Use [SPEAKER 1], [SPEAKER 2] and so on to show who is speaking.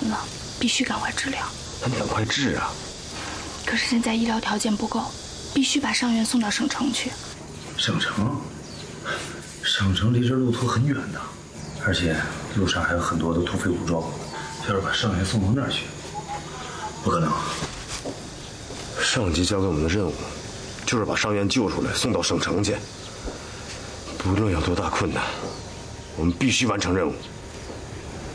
[SPEAKER 1] 了，必须赶快治疗。
[SPEAKER 2] 那你赶快治啊！
[SPEAKER 1] 可是现在医疗条件不够，必须把上元送到省城去。
[SPEAKER 3] 省城？省城离这路途很远的，而且路上还有很多的土匪武装。要是把上元送到那儿去，不可能。
[SPEAKER 2] 上级交给我们的任务，就是把上元救出来，送到省城去。不论有多大困难，我们必须完成任务。